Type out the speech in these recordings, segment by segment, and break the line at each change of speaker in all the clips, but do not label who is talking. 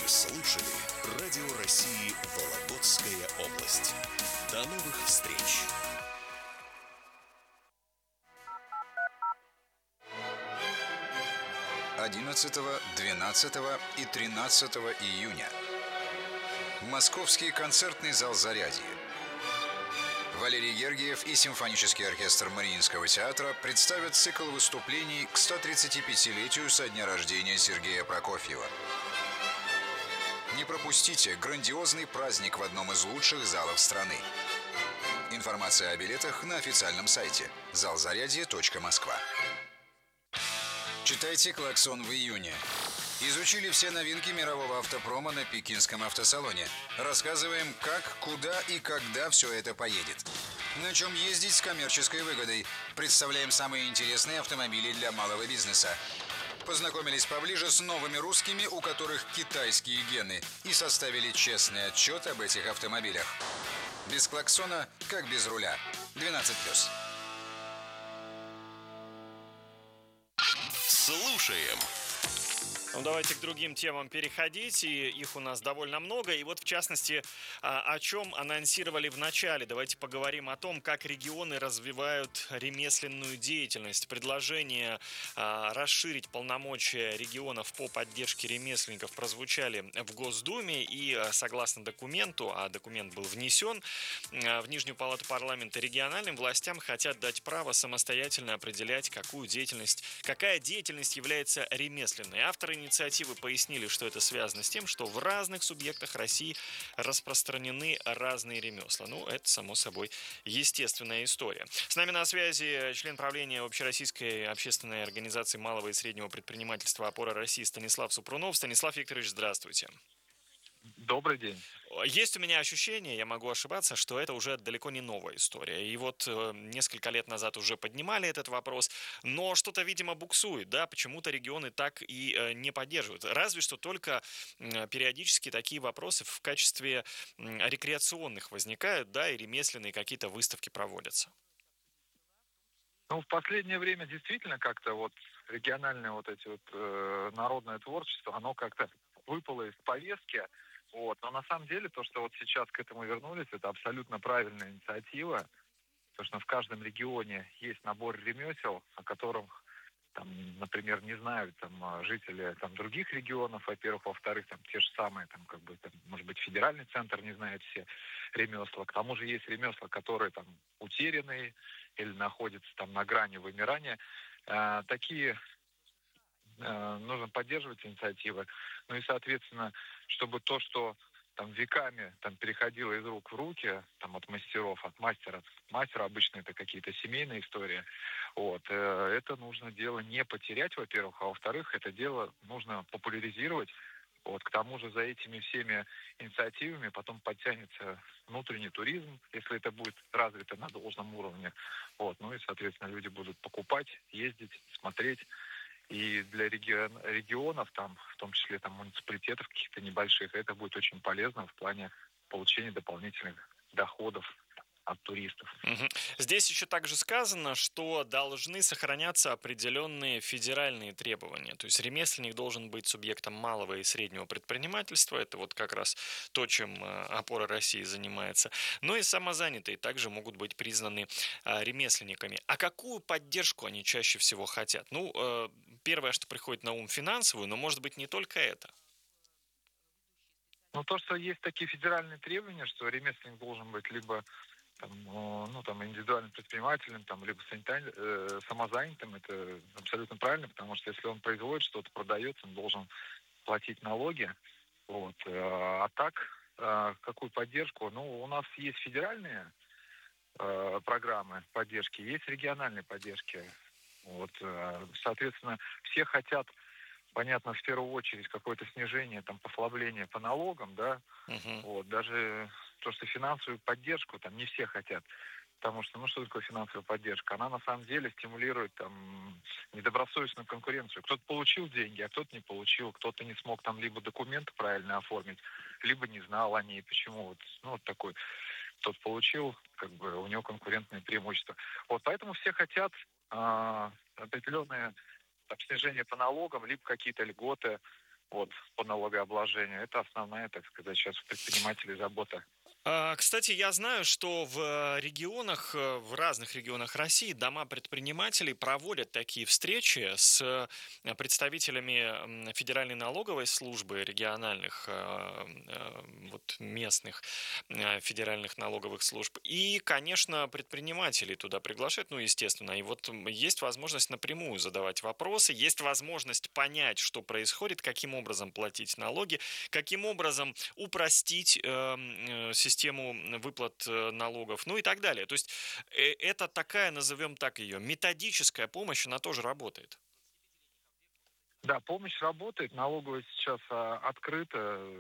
Слушали Радио России Вологодская область. До новых встреч!
11, 12 и 13 июня. Московский концертный зал «Зарядье». Валерий Гергиев и симфонический оркестр Мариинского театра представят цикл выступлений к 135-летию со дня рождения Сергея Прокофьева. Не пропустите грандиозный праздник в одном из лучших залов страны. Информация о билетах на официальном сайте залзарядье.москва. Читайте «Клаксон» в июне. Изучили все новинки мирового автопрома на Пекинском автосалоне. Рассказываем, как, куда и когда все это поедет. На чем ездить с коммерческой выгодой. Представляем самые интересные автомобили для малого бизнеса. Познакомились поближе с новыми русскими, у которых китайские гены, и составили честный отчет об этих автомобилях. Без клаксона, как без руля. 12+.
Слушаем.
Ну, давайте к другим темам переходить, и их у нас довольно много. И вот, в частности, о чем анонсировали в начале. Давайте поговорим о том, как регионы развивают ремесленную деятельность. Предложения расширить полномочия регионов по поддержке ремесленников прозвучали в Госдуме, и согласно документу, а документ был внесен в Нижнюю палату парламента, региональным властям хотят дать право самостоятельно определять, какая деятельность является ремесленной. Авторы инициативы пояснили, что это связано с тем, что в разных субъектах России распространены разные ремесла. Ну, это, само собой, естественная история. С нами на связи член правления Общероссийской общественной организации малого и среднего предпринимательства «Опора России» Станислав Супрунов. Станислав Викторович, здравствуйте.
Добрый день.
Есть у меня ощущение, я могу ошибаться, что это уже далеко не новая история. И вот несколько лет назад уже поднимали этот вопрос, но что-то, видимо, буксует, да, почему-то регионы так и не поддерживают. Разве что только периодически такие вопросы в качестве рекреационных возникают, да, и ремесленные какие-то выставки проводятся.
Ну, в последнее время действительно как-то вот региональное вот эти вот народное творчество, оно как-то выпало из повестки. Вот. Но на самом деле то, что вот сейчас к этому вернулись, это абсолютно правильная инициатива. Потому что в каждом регионе есть набор ремесел, о которых, там, например, не знают там, жители там, других регионов, во-первых. Во-вторых, там, те же самые, там, как бы, там, может быть, федеральный центр не знает все ремесла. К тому же есть ремесла, которые там утеряны или находятся там на грани вымирания. Такие нужно поддерживать инициативы. Ну и, соответственно, чтобы то, что там веками там переходило из рук в руки, там от мастеров, от мастера, обычно это какие-то семейные истории. Вот, это нужно дело не потерять, во-первых, а во-вторых, это дело нужно популяризировать. Вот, к тому же за этими всеми инициативами потом подтянется внутренний туризм, если это будет развито на должном уровне. Вот, ну и, соответственно, люди будут покупать, ездить, смотреть. И для регионов, там, в том числе там, муниципалитетов каких-то небольших, это будет очень полезно в плане получения дополнительных доходов от туристов.
Здесь еще также сказано, что должны сохраняться определенные федеральные требования. То есть ремесленник должен быть субъектом малого и среднего предпринимательства. Это вот как раз то, чем «Опора России» занимается. Но и самозанятые также могут быть признаны ремесленниками. А какую поддержку они чаще всего хотят? Ну, первое, что приходит на ум, финансовую, но может быть не только это.
Ну, то, что есть такие федеральные требования, что ремесленник должен быть либо там, ну, там, индивидуальным предпринимателем, там, либо самозанятым, это абсолютно правильно, потому что если он производит что-то, продает, он должен платить налоги. Вот. А так, какую поддержку? Ну, у нас есть федеральные программы поддержки, есть региональные поддержки. Вот. Соответственно, все хотят, понятно, в первую очередь какое-то снижение, там, послабление по налогам, да, вот, даже то, что финансовую поддержку там не все хотят, потому что, ну, что такое финансовая поддержка? Она на самом деле стимулирует там недобросовестную конкуренцию. Кто-то получил деньги, а кто-то не получил, кто-то не смог там либо документы правильно оформить, либо не знал о ней. Почему? Вот, ну, вот такой. Тот получил, как бы у него конкурентные преимущества. Вот поэтому все хотят определенное снижение по налогам, либо какие-то льготы. вот, по налогообложению. Это основная, так сказать, сейчас у предпринимателей забота.
Кстати, я знаю, что в регионах, в разных регионах России дома предпринимателей проводят такие встречи с представителями Федеральной налоговой службы, региональных, вот местных федеральных налоговых служб. И, конечно, предпринимателей туда приглашают, ну, естественно. И вот есть возможность напрямую задавать вопросы, есть возможность понять, что происходит, каким образом платить налоги, каким образом упростить систему выплат налогов, ну и так далее. То есть это такая, назовем так ее, методическая помощь, она тоже работает.
Да, помощь работает, налоговая сейчас открыта,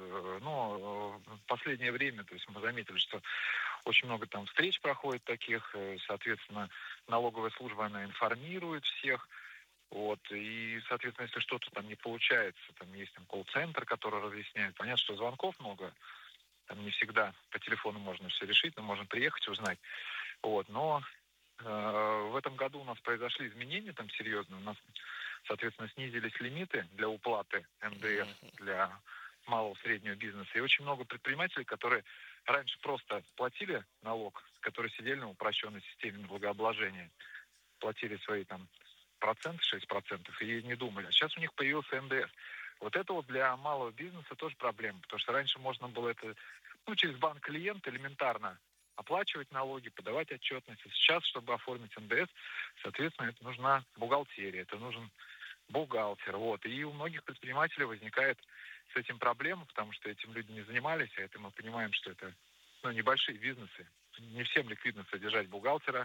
но в последнее время, то есть мы заметили, что очень много там встреч проходит таких, соответственно, налоговая служба, она информирует всех, вот, и, соответственно, если что-то там не получается, там есть там колл-центр, который разъясняет, понятно, что звонков много, там не всегда по телефону можно все решить, но можно приехать, узнать, вот, но в этом году у нас произошли изменения там серьезные, у нас, соответственно, снизились лимиты для уплаты НДС для малого и среднего бизнеса. И очень много предпринимателей, которые раньше просто платили налог, которые сидели на упрощенной системе налогообложения, платили свои там проценты, 6%, и не думали. А сейчас у них появился НДС. Вот это вот для малого бизнеса тоже проблема, потому что раньше можно было это, ну, через банк клиента элементарно оплачивать налоги, подавать отчетность. А сейчас, чтобы оформить НДС, соответственно, это нужна бухгалтерия, это нужен бухгалтер. Вот. И у многих предпринимателей возникает с этим проблема, потому что этим люди не занимались, а это мы понимаем, что это, ну, небольшие бизнесы. Не всем ликвидно содержать бухгалтера,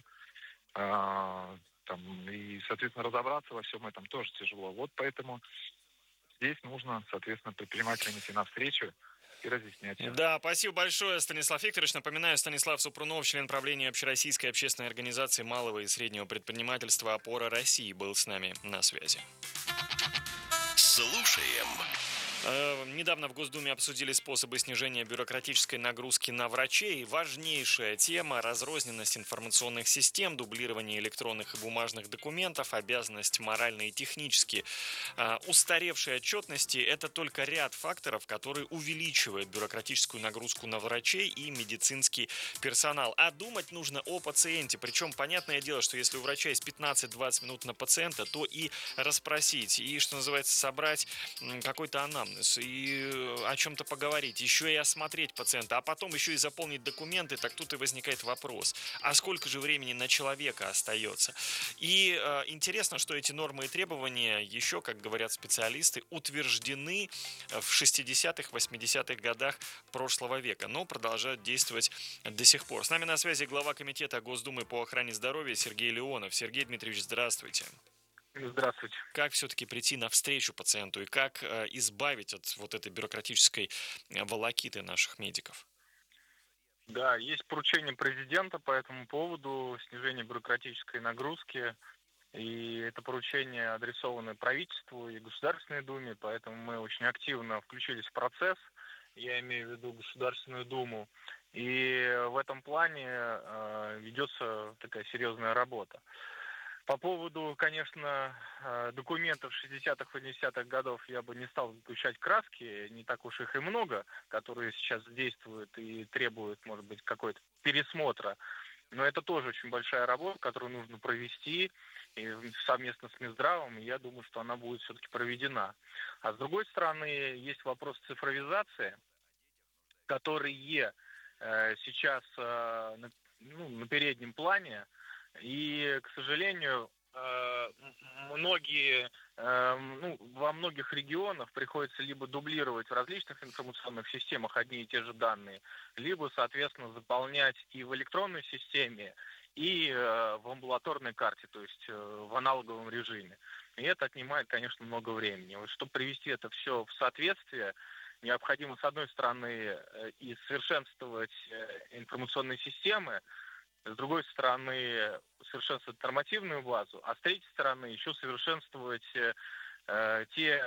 там, и, соответственно, разобраться во всем этом тоже тяжело. Вот поэтому здесь нужно, соответственно, предпринимателям идти навстречу и разъяснять все.
Да, спасибо большое, Станислав Викторович. Напоминаю, Станислав Супрунов, член правления Общероссийской общественной организации малого и среднего предпринимательства «Опора России», был с нами на связи.
Слушаем.
Недавно в Госдуме обсудили способы снижения бюрократической нагрузки на врачей. Важнейшая тема – разрозненность информационных систем, дублирование электронных и бумажных документов, обязанность морально и технически устаревшей отчетности – это только ряд факторов, которые увеличивают бюрократическую нагрузку на врачей и медицинский персонал. А думать нужно о пациенте. Причем, понятное дело, что если у врача есть 15-20 минут на пациента, то и расспросить, и, что называется, собрать какой-то анамнез, и о чем-то поговорить, еще и осмотреть пациента, а потом еще и заполнить документы, так тут и возникает вопрос, а сколько же времени на человека остается? И интересно, что эти нормы и требования еще, как говорят специалисты, утверждены в 60-х, 80-х годах прошлого века, но продолжают действовать до сих пор. С нами на связи глава комитета Госдумы по охране здоровья Сергей Леонов. Сергей Дмитриевич, здравствуйте.
Здравствуйте.
Как все-таки прийти навстречу пациенту и как избавить от вот этой бюрократической волокиты наших медиков?
Да, есть поручение президента по этому поводу, снижение бюрократической нагрузки. И это поручение адресовано правительству и Государственной Думе, поэтому мы очень активно включились в процесс, я имею в виду Государственную Думу. И в этом плане ведется такая серьезная работа. По поводу, конечно, документов 60-х, 80-х годов я бы не стал сгущать краски, не так уж их и много, которые сейчас действуют и требуют, может быть, какой-то пересмотра. Но это тоже очень большая работа, которую нужно провести и совместно с Минздравом, и я думаю, что она будет все-таки проведена. А с другой стороны, есть вопрос цифровизации, которые сейчас на переднем плане. И, к сожалению, во многих регионах приходится либо дублировать в различных информационных системах одни и те же данные, либо, соответственно, заполнять и в электронной системе, и в амбулаторной карте, то есть в аналоговом режиме. И это отнимает, конечно, много времени. Вот, чтобы привести это все в соответствие, необходимо, с одной стороны, и совершенствовать информационные системы, с другой стороны, совершенствовать нормативную базу, а с третьей стороны еще совершенствовать те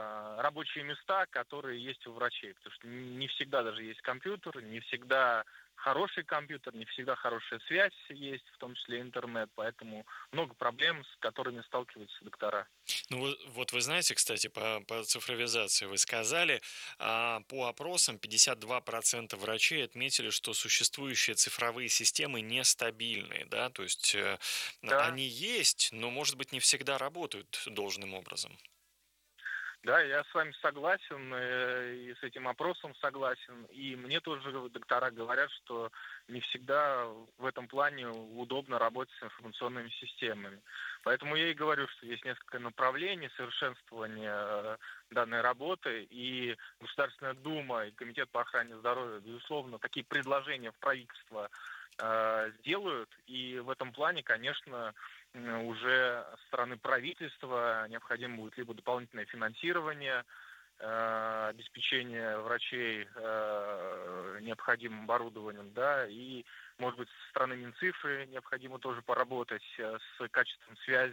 рабочие места, которые есть у врачей. Потому что не всегда даже есть компьютер, не всегда хороший компьютер, не всегда хорошая связь есть, в том числе интернет, поэтому много проблем, с которыми сталкиваются доктора.
Ну вот вы знаете, кстати, по цифровизации вы сказали, по опросам 52% врачей отметили, что существующие цифровые системы нестабильные, да, то есть
Да,
они есть, но, может быть, не всегда работают должным образом.
да, я с вами согласен, и с этим опросом согласен. И мне тоже доктора говорят, что не всегда в этом плане удобно работать с информационными системами. Поэтому я и говорю, что есть несколько направлений совершенствования данной работы, и Государственная Дума и Комитет по охране здоровья, безусловно, такие предложения в правительство сделают. И в этом плане, конечно, уже со стороны правительства необходимо будет либо дополнительное финансирование, обеспечение врачей необходимым оборудованием, да, и, может быть, со стороны Минцифры необходимо тоже поработать с качеством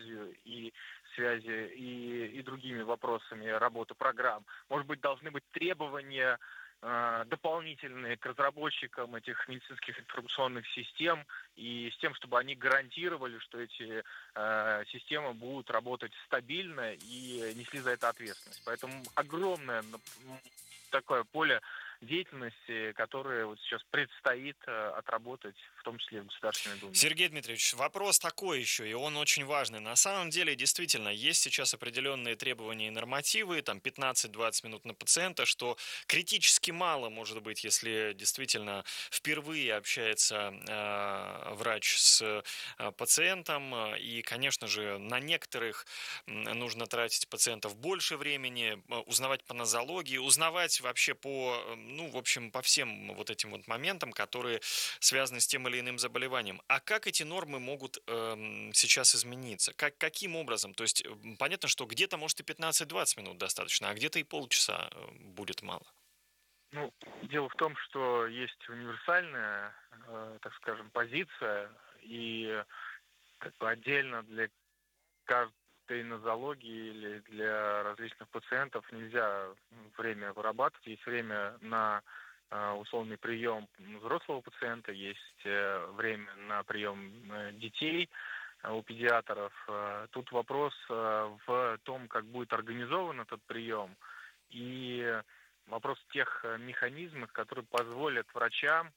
связи и другими вопросами работы программ. Может быть, должны быть требования дополнительные к разработчикам этих медицинских информационных систем и с тем, чтобы они гарантировали, что эти системы будут работать стабильно и несли за это ответственность. Поэтому огромное такое поле деятельности, которое вот сейчас предстоит отработать, в том числе и в Государственной Думе.
Сергей Дмитриевич, вопрос такой еще, и он очень важный. На самом деле, действительно, есть сейчас определенные требования и нормативы, там 15-20 минут на пациента, что критически мало, может быть, если действительно впервые общается врач с пациентом, и, конечно же, на некоторых нужно тратить пациентов больше времени, узнавать по нозологии, узнавать вообще по, ну, в общем, по всем вот этим вот моментам, которые связаны с тем или иным заболеванием. А как эти нормы могут сейчас измениться? Каким образом? То есть понятно, что где-то, может, и 15-20 минут достаточно, а где-то и полчаса будет мало.
Ну, дело в том, что есть универсальная, так скажем, позиция, и как бы отдельно для каждой нозологии или для различных пациентов нельзя время вырабатывать. Есть время на условный прием взрослого пациента, есть время на прием детей у педиатров. Тут вопрос в том, как будет организован этот прием, и вопрос тех механизмов, которые позволят врачам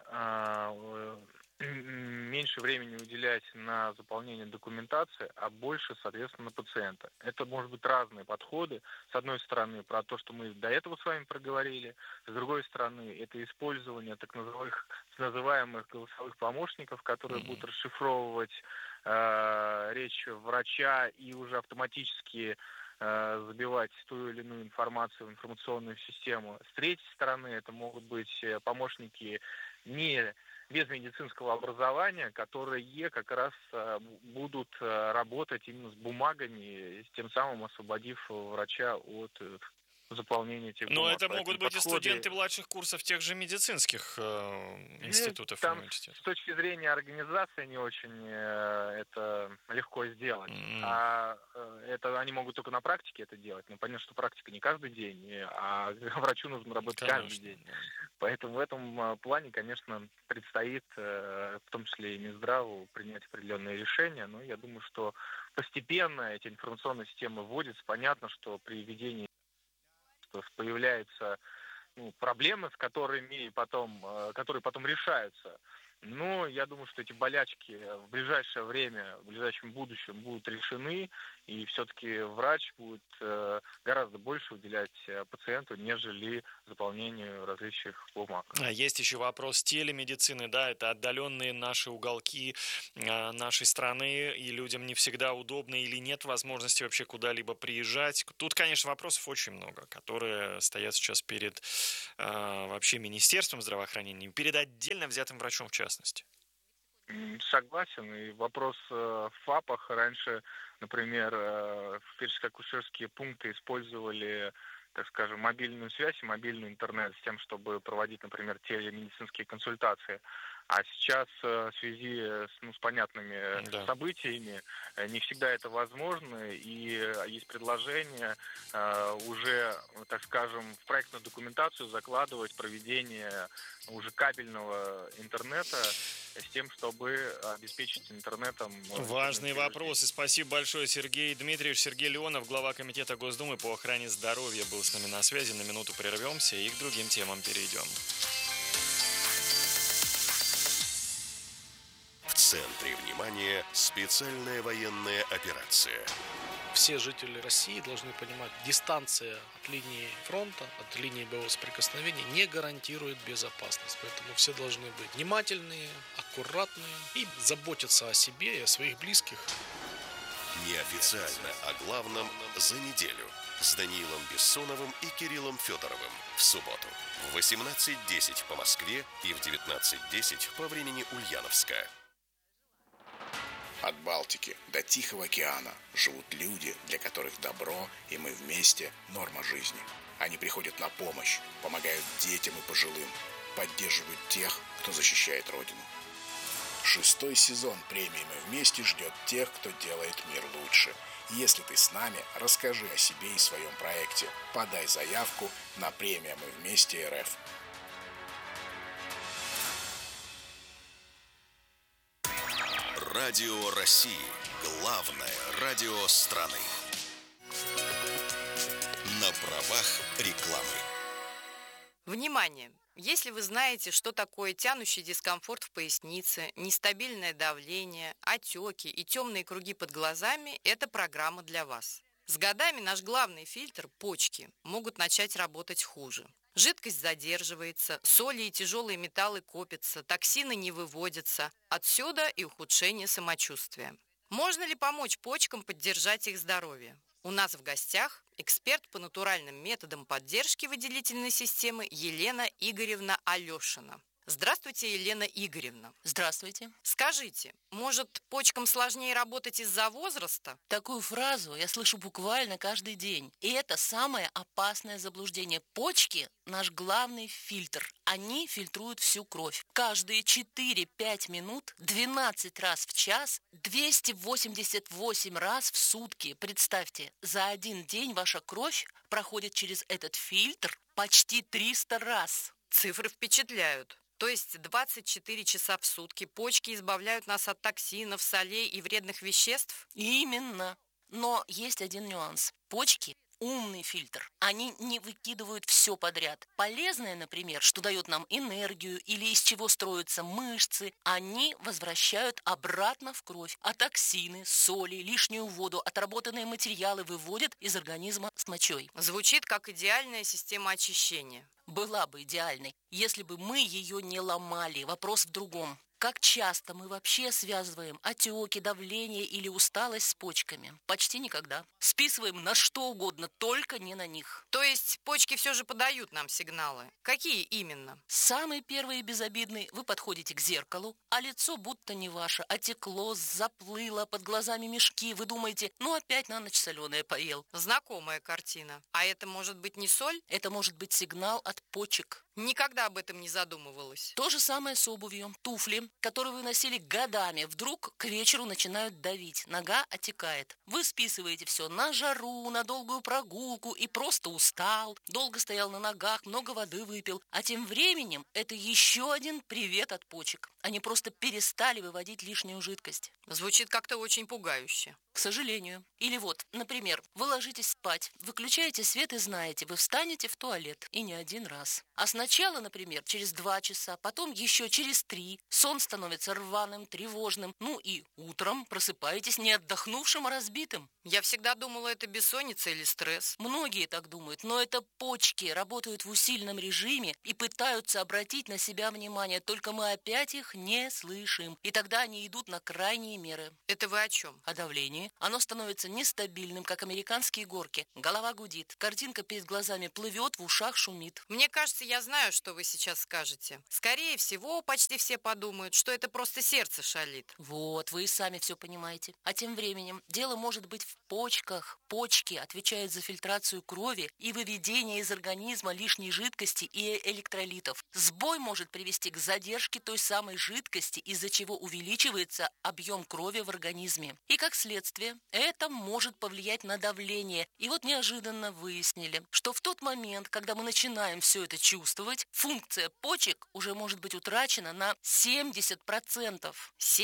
меньше времени уделять на заполнение документации, а больше, соответственно, на пациента. Это может быть разные подходы. С одной стороны, про то, что мы до этого с вами проговорили. С другой стороны, это использование так называемых голосовых помощников, которые будут расшифровывать речь врача и уже автоматически забивать ту или иную информацию в информационную систему. С третьей стороны, это могут быть помощники не без медицинского образования, которые как раз будут работать именно с бумагами, тем самым освободив врача от заполнения этих
Но
бумаг.
это
Поэтому
могут быть и
подходы...
студенты младших курсов тех же медицинских институтов и
Там
университетов.
с точки зрения организации не очень это легко сделать. Это они могут только на практике это делать. Но понятно, что практика не каждый день, а врачу нужно работать каждый день.
Да.
Поэтому в этом плане, конечно, предстоит, в том числе и Минздраву, принять определенные решения. Но я думаю, что постепенно эти информационные системы вводятся. Понятно, что при введении появляются проблемы, которые потом решаются. Но я думаю, что эти болячки в ближайшее время, в ближайшем будущем будут решены, и все-таки врач будет гораздо больше уделять пациенту, нежели заполнению различных бумаг.
Есть еще вопрос телемедицины, да, это отдаленные наши уголки нашей страны, и людям не всегда удобно или нет возможности вообще куда-либо приезжать. Тут, конечно, вопросов очень много, которые стоят сейчас перед вообще Министерством здравоохранения, перед отдельно взятым врачом в частности.
Согласен. И вопрос в ФАПах раньше, например, фельдшерско-акушерские пункты использовали так скажем, мобильную связь и мобильный интернет с тем, чтобы проводить, например, телемедицинские консультации. А сейчас в связи с понятными событиями не всегда это возможно, и есть предложение уже, так скажем, в проектную документацию закладывать проведение уже кабельного интернета с тем, чтобы обеспечить интернетом...
Важные вопросы. Спасибо большое, Сергей Дмитриевич. Сергей Леонов, глава Комитета Госдумы по охране здоровья, был с нами на связи. На минуту прервемся и к другим темам перейдем.
В центре внимания специальная военная операция.
Все жители России должны понимать, дистанция от линии фронта, от линии боевого соприкосновения не гарантирует безопасность. Поэтому все должны быть внимательные, аккуратные и заботиться о себе и о своих близких.
Неофициально о главном за неделю с Даниилом Бессоновым и Кириллом Федоровым в субботу в 18:10 по Москве и в 19:10 по времени Ульяновска.
От Балтики до Тихого океана живут люди, для которых добро и мы вместе – норма жизни. Они приходят на помощь, помогают детям и пожилым, поддерживают тех, кто защищает Родину. 6-й сезон премии «Мы вместе» ждет тех, кто делает мир лучше. Если ты с нами, расскажи о себе и своем проекте. Подай заявку на премию «Мы вместе РФ».
Радио России. Главное радио страны. На правах рекламы.
Внимание! Если вы знаете, что такое тянущий дискомфорт в пояснице, нестабильное давление, отеки и темные круги под глазами, эта программа для вас. С годами наш главный фильтр – почки – могут начать работать хуже. Жидкость задерживается, соли и тяжелые металлы копятся, токсины не выводятся. Отсюда и ухудшение самочувствия. Можно ли помочь почкам поддержать их здоровье? У нас в гостях эксперт по натуральным методам поддержки выделительной системы Елена Игоревна Алешина. Здравствуйте, Елена Игоревна.
Здравствуйте.
Скажите, может, почкам сложнее работать из-за возраста?
Такую фразу я слышу буквально каждый день. И это самое опасное заблуждение. Почки – наш главный фильтр. Они фильтруют всю кровь. Каждые 4-5 минут, 12 раз в час, 288 раз в сутки. Представьте, за один день ваша кровь проходит через этот фильтр почти 300 раз.
Цифры впечатляют. То есть 24 часа в сутки почки избавляют нас от токсинов, солей и вредных веществ?
Именно. Но есть один нюанс. Почки – умный фильтр. Они не выкидывают все подряд. Полезное, например, что дает нам энергию или из чего строятся мышцы, они возвращают обратно в кровь. А токсины, соли, лишнюю воду, отработанные материалы выводят из организма с мочой.
Звучит как идеальная система очищения.
Была бы идеальной, если бы мы ее не ломали. Вопрос в другом. Как часто мы вообще связываем отеки, давление или усталость с почками? Почти никогда. Списываем на что угодно, только не на них.
То есть почки все же подают нам сигналы. Какие именно?
Самый первый и безобидный. Вы подходите к зеркалу, а лицо будто не ваше. Отекло, заплыло, под глазами мешки. Вы думаете, опять на ночь соленое поел.
Знакомая картина. А это может быть не соль?
Это может быть сигнал от почек.
Никогда об этом не задумывалась.
То же самое с обувью. Туфли, которые вы носили годами, вдруг к вечеру начинают давить. Нога отекает. Вы списываете все на жару, на долгую прогулку и просто устал. Долго стоял на ногах, много воды выпил. А тем временем это еще один привет от почек. Они просто перестали выводить лишнюю жидкость.
Звучит как-то очень пугающе.
К сожалению. Или вот, например, вы ложитесь спать, выключаете свет и знаете, вы встанете в туалет. И не один раз. А сначала, например, через 2 часа, потом еще через 3. Сон становится рваным, тревожным. И утром просыпаетесь не отдохнувшим, а разбитым.
Я всегда думала, это бессонница или стресс.
Многие так думают, но это почки работают в усиленном режиме и пытаются обратить на себя внимание. Только мы опять их их не слышим. И тогда они идут на крайние меры.
Это вы о чем?
О давлении. Оно становится нестабильным, как американские горки. Голова гудит, картинка перед глазами плывет, в ушах шумит.
Мне кажется, я знаю, что вы сейчас скажете. Скорее всего, почти все подумают, что это просто сердце шалит.
Вот, вы и сами все понимаете. А тем временем дело может быть в почках. Почки отвечают за фильтрацию крови и выведение из организма лишней жидкости и электролитов. Сбой может привести к задержке той самой жидкости, из-за чего увеличивается объем крови в организме. И как следствие, это может повлиять на давление. И вот неожиданно выяснили, что в тот момент, когда мы начинаем все это чувствовать, функция почек уже может быть утрачена на 70%.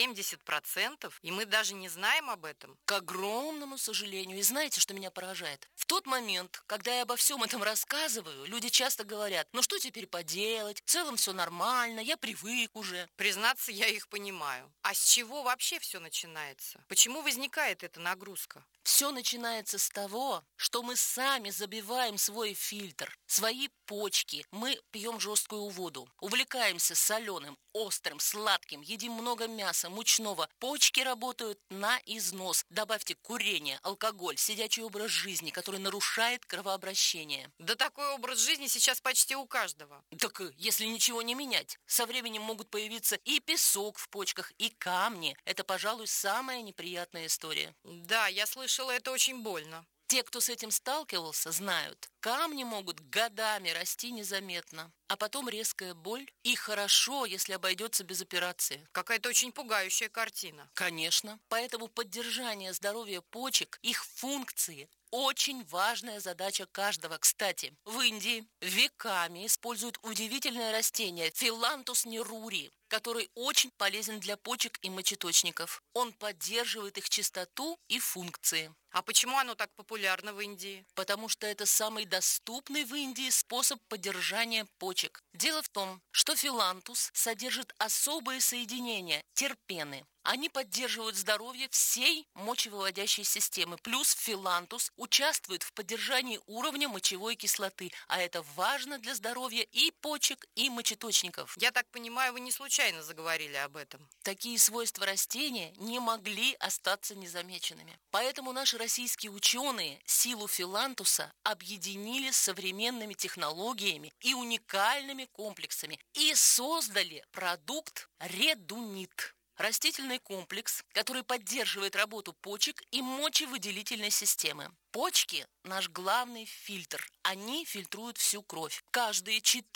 70%? И мы даже не знаем об этом?
К огромному сожалению. И знаете, что меня поражает? В тот момент, когда я обо всем этом рассказываю, люди часто говорят: ну что теперь поделать, в целом все нормально, я привык уже.
Признаться, я их понимаю. А с чего вообще все начинается? Почему возникает эта нагрузка?
Все начинается с того, что мы сами забиваем свой фильтр, свои почки. Мы пьем жесткую воду, увлекаемся соленым, острым, сладким, едим много мяса, мучного. Почки работают на износ. Добавьте курение, алкоголь, сидячий образ жизни, который нарушает кровообращение.
Да такой образ жизни сейчас почти у каждого.
Так если ничего не менять, со временем могут появиться и песок в почках, и камни. Это, пожалуй, самая неприятная история.
Да, я слышала, это очень больно.
Те, кто с этим сталкивался, знают, камни могут годами расти незаметно, а потом резкая боль. И хорошо, если обойдется без операции.
Какая-то очень пугающая картина.
Конечно. Поэтому поддержание здоровья почек, их функции – очень важная задача каждого. Кстати, в Индии веками используют удивительное растение филантус нерури, который очень полезен для почек и мочеточников. Он поддерживает их чистоту и функции.
А почему оно так популярно в Индии?
Потому что это самый доступный в Индии способ поддержания почек. Дело в том, что филантус содержит особые соединения – терпены. Они поддерживают здоровье всей мочевыводящей системы. Плюс филантус участвует в поддержании уровня мочевой кислоты. А это важно для здоровья и почек, и мочеточников.
Я так понимаю, вы не случайно заговорили об этом.
Такие свойства растения не могли остаться незамеченными. Поэтому наши российские ученые силу филантуса объединили с современными технологиями и уникальными комплексами и создали продукт редунит. Растительный комплекс, который поддерживает работу почек и мочевыделительной системы. Почки – наш главный фильтр. Они фильтруют всю кровь. Каждые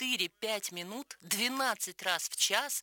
4-5 минут, 12 раз в час,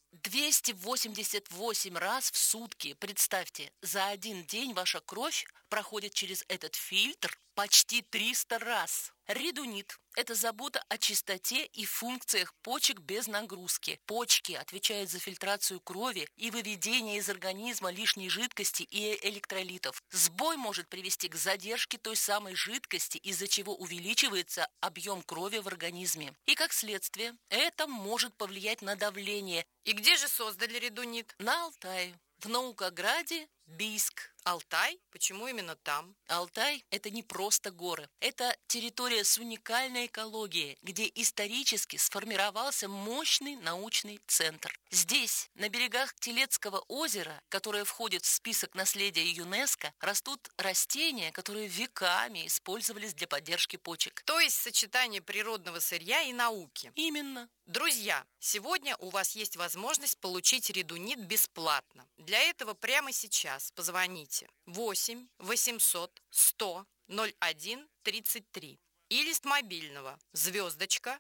288 раз в сутки. Представьте, за один день ваша кровь проходит через этот фильтр почти 300 раз. Редунит – это забота о чистоте и функциях почек без нагрузки. Почки отвечают за фильтрацию крови и выведение из организма лишней жидкости и электролитов. Сбой может привести к задержке той самой жидкости, из-за чего увеличивается объем крови в организме. И как следствие, это может повлиять на давление.
И где же создали редунит?
На Алтае, в Наукограде, Бийск.
Алтай? Почему именно там?
Алтай – это не просто горы. Это территория с уникальной экологией, где исторически сформировался мощный научный центр. Здесь, на берегах Телецкого озера, которое входит в список наследия ЮНЕСКо, растут растения, которые веками использовались для поддержки почек.
То есть сочетание природного сырья и науки.
Именно.
Друзья, сегодня у вас есть возможность получить редунит бесплатно. Для этого прямо сейчас позвоните 8 800 100 01 33 или с мобильного звездочка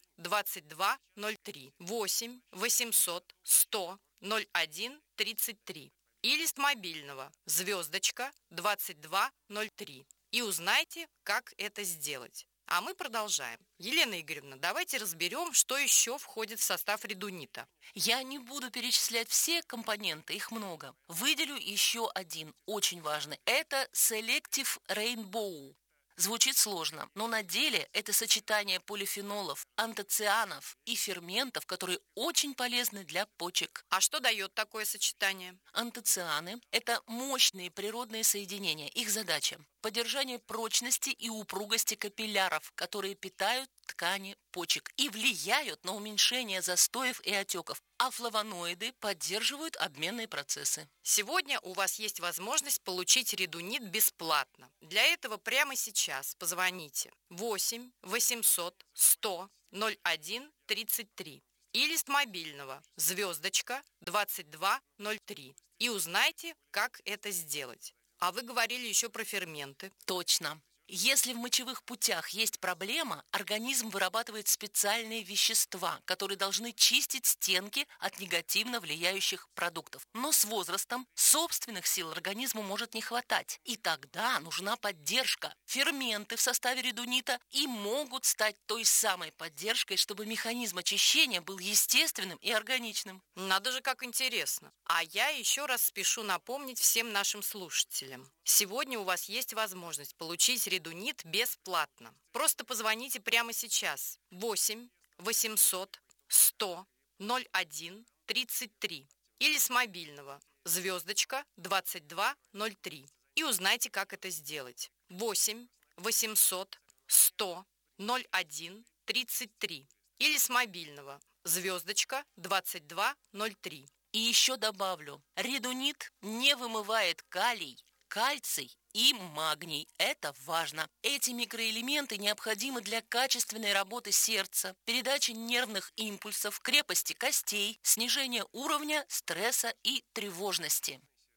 2203 8 800 100 01 33 или с мобильного звездочка 2203 и узнайте, как это сделать. А мы продолжаем. Елена Игоревна, давайте разберем, что еще входит в состав редунита.
Я не буду перечислять все компоненты, их много. Выделю еще один, очень важный. Это Selective Rainbow. Звучит сложно, но на деле это сочетание полифенолов, антоцианов и ферментов, которые очень полезны для почек.
А что дает такое сочетание?
Антоцианы – это мощные природные соединения. Их задача – поддержание прочности и упругости капилляров, которые питают ткани почек и влияют на уменьшение застоев и отеков. а флавоноиды поддерживают обменные процессы.
Сегодня у вас есть возможность получить редунит бесплатно. Для этого прямо сейчас позвоните 8 800 100 01 33 или с мобильного звездочка 2203 и узнайте, как это сделать. А вы говорили еще про ферменты.
Точно. Если в мочевых путях есть проблема, организм вырабатывает специальные вещества, которые должны чистить стенки от негативно влияющих продуктов. Но с возрастом собственных сил организму может не хватать. И тогда нужна поддержка. Ферменты в составе редунита и могут стать той самой поддержкой, чтобы механизм очищения был естественным и органичным.
Надо же, как интересно. А я еще раз спешу напомнить всем нашим слушателям. Сегодня у вас есть возможность получить редунит бесплатно. Просто позвоните прямо сейчас 8 800 100 01 33 или с мобильного звездочка 2203 и узнайте, как это сделать. 8 800 100 01 33 или с мобильного звездочка 2203.
И еще добавлю, редунит не вымывает калий, кальций и магний. Это важно. Эти микроэлементы необходимы для качественной работы сердца, передачи нервных импульсов, крепости костей, снижения уровня стресса и тревожности.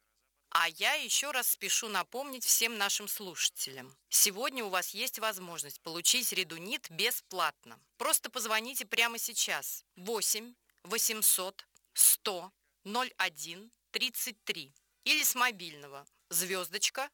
А я еще раз спешу напомнить всем нашим слушателям. Сегодня у вас есть возможность получить редунит бесплатно. Просто позвоните прямо сейчас 8 800 100 01 33 или с мобильного звездочка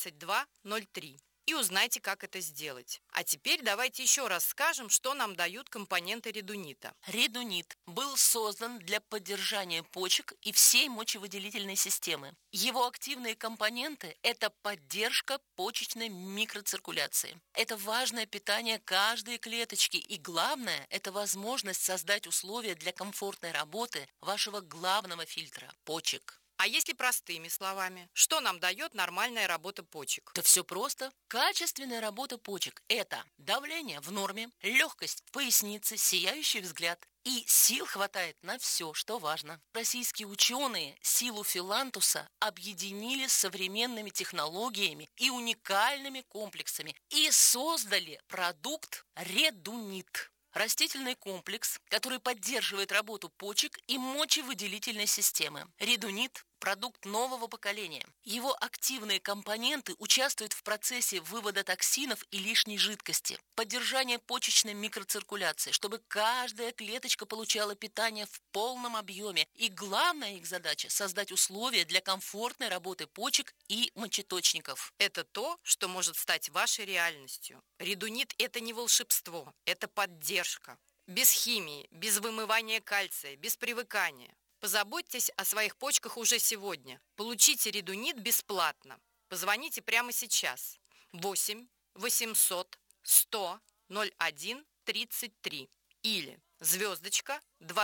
2203 и узнайте, как это сделать. А теперь давайте еще раз скажем, что нам дают компоненты редунита.
Редунит был создан для поддержания почек и всей мочевыделительной системы. Его активные компоненты – это поддержка почечной микроциркуляции. Это важное питание каждой клеточки. И главное – это возможность создать условия для комфортной работы вашего главного фильтра – почек.
А если простыми словами, что нам дает нормальная работа почек?
Да все просто. Качественная работа почек – это давление в норме, легкость в пояснице, сияющий взгляд. И сил хватает на все, что важно. Российские ученые силу филантуса объединили с современными технологиями и уникальными комплексами и создали продукт редунит. Растительный комплекс, который поддерживает работу почек и мочевыделительной системы. Редунит – продукт нового поколения. Его активные компоненты участвуют в процессе вывода токсинов и лишней жидкости, поддержания почечной микроциркуляции, чтобы каждая клеточка получала питание в полном объеме. И главная их задача – создать условия для комфортной работы почек и мочеточников.
Это то, что может стать вашей реальностью. Редунит – это не волшебство, это поддержка. Без химии, без вымывания кальция, без привыкания. Позаботьтесь о своих почках уже сегодня. Получите редунит бесплатно. Позвоните прямо сейчас. 8 800 100 01 33 или звездочка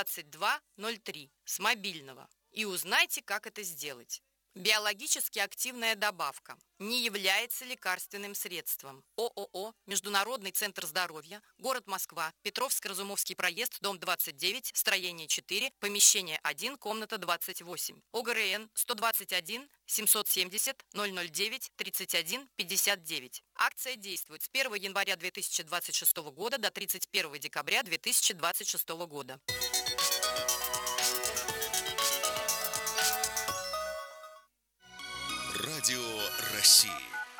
2203 с мобильного. И узнайте, как это сделать. Биологически активная добавка не является лекарственным средством. ООО «Международный центр здоровья», город Москва, Петровско-Разумовский проезд, дом 29, строение 4, помещение 1, комната 28. ОГРН 121 770 009 31 59. Акция действует с 1 января 2026 года до 31 декабря 2026 года.
Радио России.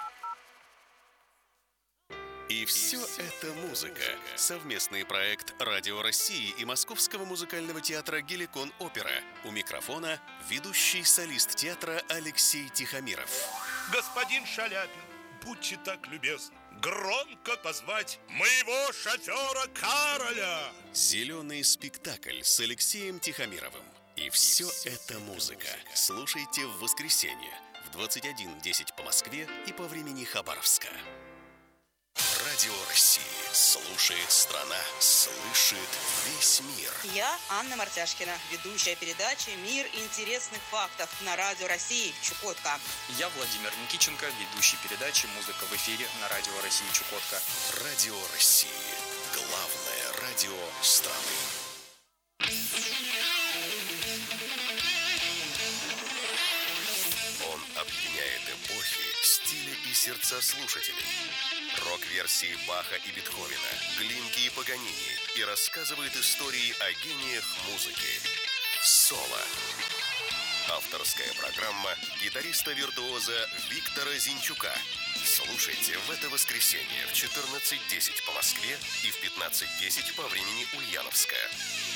И все это музыка. Совместный проект Радио России и Московского музыкального театра «Геликон Опера». У микрофона ведущий солист театра Алексей Тихомиров.
Господин Шаляпин, будьте так любезны, громко позвать моего шофера Кароля.
Зеленый спектакль с Алексеем Тихомировым. И все это музыка. Слушайте в воскресенье в 21:10 по Москве и по времени Хабаровска. Радио России. Слушает страна, слышит весь мир.
Я Анна Мартяшкина, ведущая передачи «Мир интересных фактов» на Радио России Чукотка.
Я Владимир Никиченко, ведущий передачи «Музыка в эфире» на Радио России Чукотка.
Радио России. Главное радио страны. сердца слушателей. Рок-версии Баха и Бетховена, Глинки и Паганини и рассказывает истории о гениях музыки. Соло. Авторская программа гитариста-виртуоза Виктора Зинчука. Слушайте в это воскресенье в 14:10 по Москве и в 15:10 по времени Ульяновска.